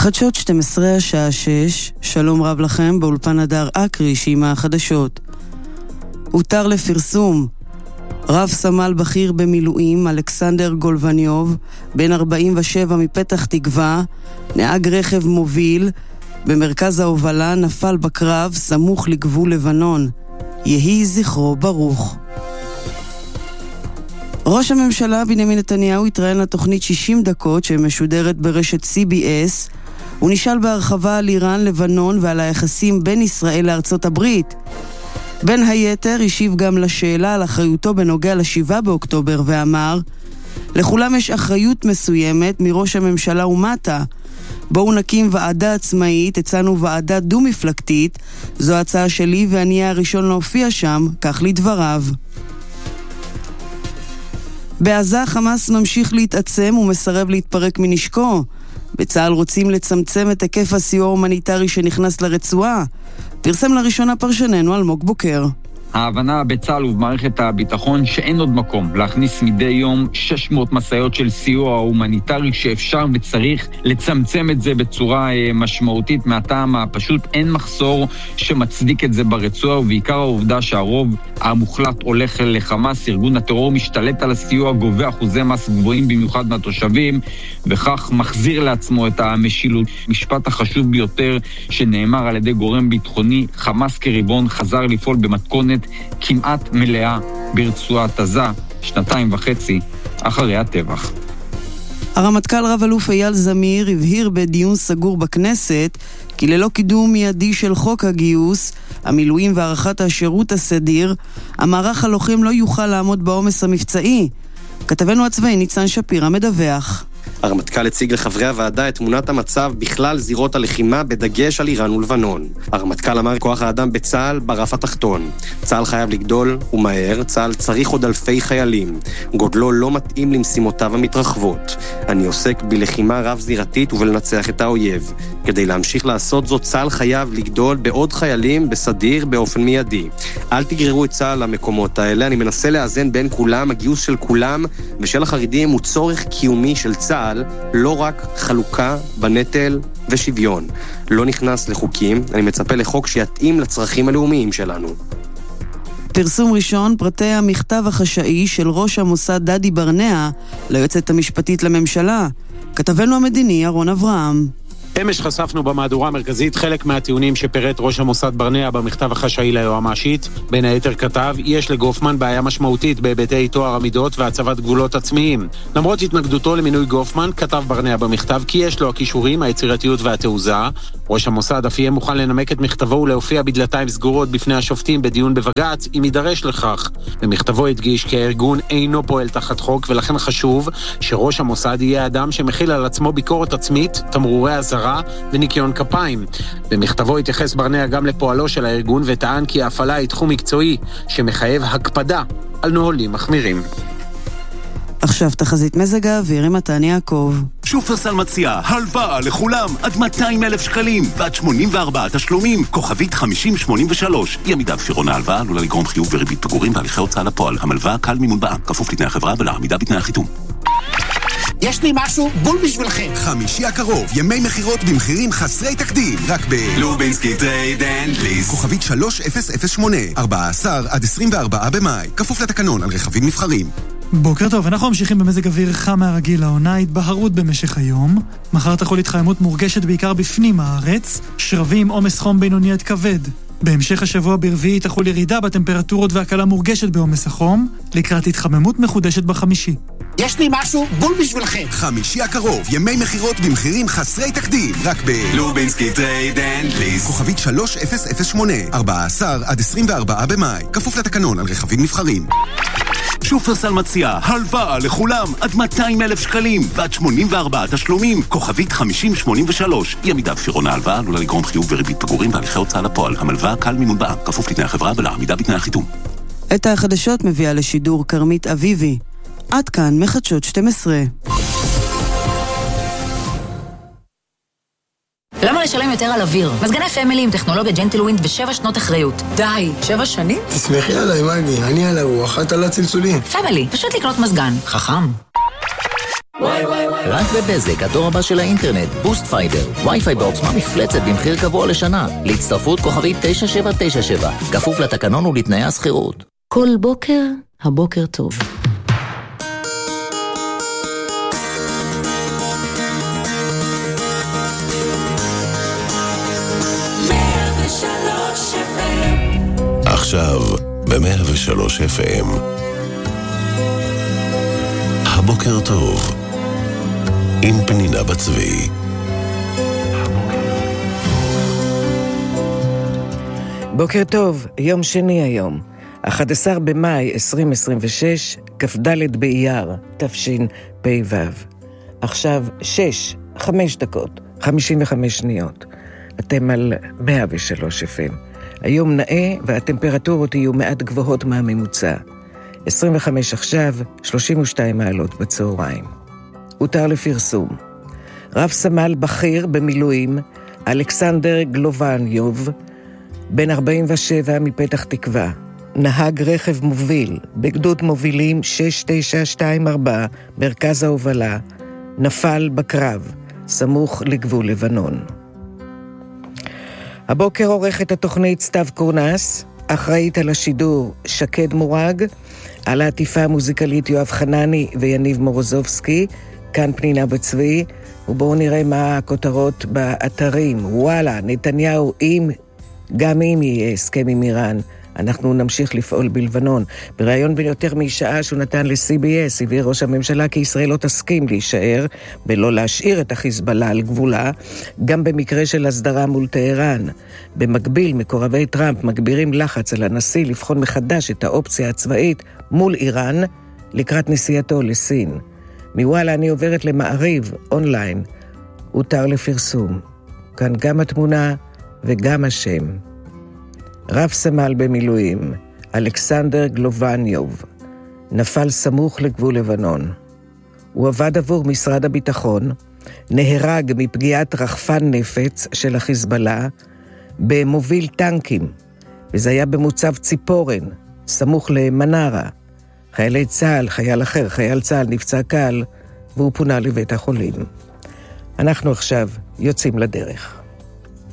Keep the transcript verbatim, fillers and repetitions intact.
חדשות שתים עשרה השעה שש, שלום רב לכם, באולפן הדר אקריש עם החדשות. הותר לפרסום, רב סמל בכיר במילואים אלכסנדר גולבניוב, בן ארבעים ושבע מפתח תקווה, נהג רכב מוביל, במרכז ההובלה נפל בקרב סמוך לגבול לבנון. יהי זכרו ברוך. ראש הממשלה בנימין נתניהו התראיין לתוכנית שישים דקות שמשודרת ברשת סי בי אס. הוא נשאל בהרחבה על איראן, לבנון ועל היחסים בין ישראל לארצות הברית. בין היתר השיב גם לשאלה על אחריותו בנוגע לשבעה באוקטובר ואמר, לכולם יש אחריות מסוימת מראש הממשלה ומטה. בואו נקים ועדה עצמאית, הצענו ועדה דו-מפלגתית, זו הצעה שלי ואני הראשון להופיע שם, כך לדבריו. בעזה חמאס ממשיך להתעצם ומסרב להתפרק מנשקו. בצה"ל רוצים לצמצם את היקף הסיוע ההומניטרי שנכנס לרצועה. פרסם לראשונה פרשננו אלמוג בוקר. ההבנה בצה"ל ובמערכת הביטחון שאין עוד מקום להכניס מדי יום שש מאות מסעיות של סיוע הומניטרי, שאפשר וצריך לצמצם את זה בצורה משמעותית מהטעם הפשוט אין מחסור שמצדיק את זה ברצועה, ובעיקר העובדה שהרוב המוחלט הולך לחמאס. ארגון הטרור משתלט על הסיוע, גובה אחוזי מס גבוהים במיוחד מהתושבים, וכך מחזיר לעצמו את המשילות. משפט החשוב ביותר שנאמר על ידי גורם ביטחוני, חמאס כריבון חזר לפעול במתכונת כמעט מלאה ברצועת עזה, שנתיים וחצי אחרי הטבח. הרמטכ"ל רב אלוף אייל זמיר הבהיר בדיון סגור בכנסת כי ללא קידום מיידי של חוק הגיוס, המילואים והארכת השירות הסדיר, המערך הלוחם לא יוכל לעמוד בעומס המבצעי. כתבנו הצבאי ניצן שפירא מדווח. הרמטכ"ל הציג לחברי הוועדה את תמונת המצב בכלל זירות הלחימה בדגש על איראן ולבנון. הרמטכ"ל אמר כוח האדם בצה"ל ברף התחתון. צה"ל חייב לגדול ומהר, צה"ל צריך עוד אלפי חיילים. גודלו לא מתאים למשימותיו המתרחבות. אני עוסק בלחימה רב זירתית ובלנצח את האויב. כדי להמשיך לעשות זאת צה"ל חייב לגדול בעוד חיילים בסדיר באופן מיידי. אל תגררו את צה"ל למקומות האלה, אני מנסה לאזן בין כולם, הגיוס של כולם ושל החרדים הוא צורך קיומי של צה"ל, לא רק חלוקה בנטל ושוויון. לא נכנס לחוקים, אני מצפה לחוק שיתאים לצרכים הלאומיים שלנו. פרסום ראשון, פרטי המכתב החשאי של ראש המוסד דדי ברנע ליועצת המשפטית לממשלה. כתבנו המדיני ארון אברהם. אמש חשפנו במהדורה המרכזית חלק מהטיעונים שפרט ראש המוסד ברנע במכתב החשאי ליועמ"שית. בין היתר כתב, יש לגופמן בעיה משמעותית בהיבטי תואר עמידות והצבת גבולות עצמיים. למרות התנגדותו למינוי גופמן, כתב ברנע במכתב כי יש לו הכישורים, היצירתיות והתעוזה. ראש המוסד אף יהיה מוכן לנמק את מכתבו ולהופיע בדלתיים סגורות בפני השופטים בדיון בבג"ץ, אם יידרש לכך. במכתבו הדגיש כי הארגון אינו פועל תחת חוק, ולכן חשוב שראש המוסד יהיה אדם שמכיל על עצמו ביקורת עצמית, תמרורי הזרה וניקיון כפיים. במכתבו התייחס ברנע גם לפועלו של הארגון וטען כי ההפעלה היא תחום מקצועי שמחייב הקפדה על נהלים מחמירים. עכשיו תחזית מזג האוויר עם מתן יעקב. שופרסל מציע הלוואה לכולם עד מאתיים אלף שקלים ועד שמונים וארבעה תשלומים, כוכבית חמישים שמונים ושלוש. אי עמידה בפירעון ההלוואה עלולה לגרום חיוב וריבית פיגורים בהליכי הוצאה לפועל. המלוואה קל מימון בע"מ, כפוף לתנאי החברה ולעמידה בתנאי החיתום. יש לי משהו בול בשבילכם. חמישי הקרוב, ימי מחירות במחירים חסרי תקדים, רק ב... לובינסקי טרייד אנד ליס. כוכבית שלוש אפס אפס שמונה, ארבעה עשר עד עשרים וארבעה במאי, כפוף לתקנון על רכבים נבחרים. בוקר טוב, אנחנו ממשיכים במזג אוויר חם מהרגיל לעונה, התבהרות במשך היום. מחר תחול התחממות מורגשת בעיקר בפנים הארץ, שרבים עומס חום בינוני עד כבד. בהמשך השבוע ברביעי תחול ירידה בטמפרטורות והקלה מורגשת בעומס החום, לקראת התחממות מחודשת בחמישי. יש לי משהו בול בשבילכם. חמישי הקרוב, ימי מחירות במחירים חסרי תקדים, רק ב... לובינסקי טרייד אנד ליס. כוכבית שלוש אפס אפס שמונה, ארבעה עשר עד עשרים וארבעה במאי, כפוף לתקנון על רכבים נבחרים. שופרסל מציע הלוואה לכולם עד מאתיים אלף שקלים ועד שמונים וארבעה תשלומים, כוכבית חמישים שמונים ושלוש. אי עמידה בפירעון ההלוואה עלולה לגרום חיוב וריבית פיגורים בהליכי הוצאה לפועל. המלוואה קל מימון בע"מ, כפוף לתנאי החברה ולעמידה בתנאי החיתום. את החדשות מביאה לשידור כרמית אביבי. עד כאן מחדשות שתים עשרה. למה לשלם יותר על אוויר? מזגני פמילי עם טכנולוגיה ג'נטלווינד ושבע שנות אחריות. די, שבע שנים? תסמכי עליי, מגי, אני על הרוח, את על הצלצולים. פמילי, פשוט לקנות מזגן. חכם. רק בבזק, הדור הבא של האינטרנט, בוסט פייבר, וי-פיי בעוצמה מפלצת במחיר קבוע לשנה. להצטרפות כוכבית תשע שבע תשע שבע, כפוף לתקנון ולתנאי הסחירות. כל בוקר, הבוקר טוב. עכשיו ב-מאה ושלוש אף אם הבוקר טוב עם פנינה בצבי. בוקר טוב, יום שני היום, אחד עשר במאי עשרים עשרים ושש, כ"ד באייר, תשפ"ו. עכשיו שש, חמש דקות, חמישים וחמש שניות. אתם על מאה ושלוש אף אם. היום נאה והטמפרטורות יהיו מעט גבוהות מהממוצע. עשרים וחמש עכשיו, שלושים ושתיים מעלות בצהריים. הותר לפרסום. רב סמל בכיר במילואים, אלכסנדר גלובניוב, בן ארבעים ושבע מפתח תקווה, נהג רכב מוביל בגדוד מובילים שש תשע שתיים ארבע, מרכז ההובלה, נפל בקרב, סמוך לגבול לבנון. הבוקר עורכת התוכנית סתיו קורנס, אחראית על השידור שקד מורג, על העטיפה המוזיקלית יואב חנני ויניב מורוזובסקי, כאן פנינה בצבי, ובואו נראה מה הכותרות באתרים. וואלה, נתניהו עם, גם אם יהיה הסכם עם איראן, אנחנו נמשיך לפעול בלבנון. בריאיון בין יותר משעה שהוא נתן ל-סי בי אס, הביא ראש הממשלה כי ישראל לא תסכים להישאר ולא להשאיר את החיזבאללה על גבולה, גם במקרה של הסדרה מול טהרן. במקביל, מקורבי טראמפ מגבירים לחץ על הנשיא לבחון מחדש את האופציה הצבאית מול איראן לקראת נסיעתו לסין. מוואלה אני עוברת למעריב, אונליין, הותר לפרסום. כאן גם התמונה וגם השם. רב סמל במילואים, אלכסנדר גלובניוב, נפל סמוך לגבול לבנון. הוא עבד עבור משרד הביטחון, נהרג מפגיעת רחפן נפץ של החיזבאללה, במוביל טנקים, וזה היה במוצב ציפורן, סמוך למנרה. חיילי צה"ל, חייל אחר, חייל צה"ל נפצע קל, והוא פונה לבית החולים. אנחנו עכשיו יוצאים לדרך.